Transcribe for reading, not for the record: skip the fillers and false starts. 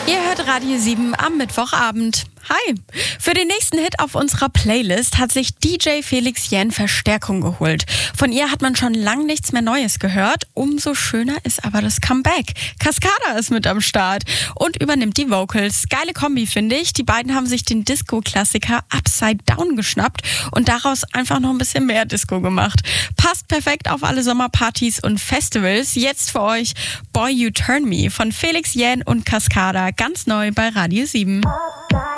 Ihr hört Radio 7 am Mittwochabend. Hi! Für den nächsten Hit auf unserer Playlist hat sich DJ Felix Jähn Verstärkung geholt. Von ihr hat man schon lang nichts mehr Neues gehört. Umso schöner ist aber das Comeback. Cascada ist mit am Start und übernimmt die Vocals. Geile Kombi, finde ich. Die beiden haben sich den Disco-Klassiker Upside Down geschnappt und daraus einfach noch ein bisschen mehr Disco gemacht. Passt perfekt auf alle Sommerpartys und Festivals. Jetzt für euch Boy You Turn Me von Felix Jähn und Cascada. Ganz neu bei Radio 7.